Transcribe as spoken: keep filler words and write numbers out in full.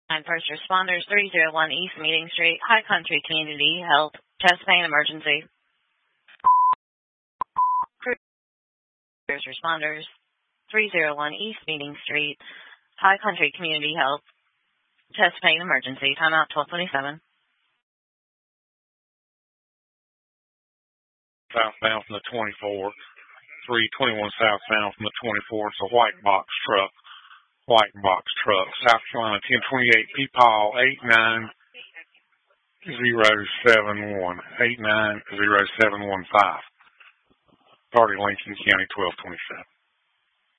And first responders, three oh one East Meeting Street, High Country Community Health, chest pain emergency. First responders, three oh one East Meeting Street, High Country Community Health, chest pain emergency. Timeout twelve twenty-seven. Southbound from the twenty-four, three twenty-one southbound from the twenty-four. It's a white box truck. White box truck, South Carolina ten twenty-eight, P-Paul eight nine zero seven one, eight nine zero seven one five. Party Lincoln County twelve twenty-seven.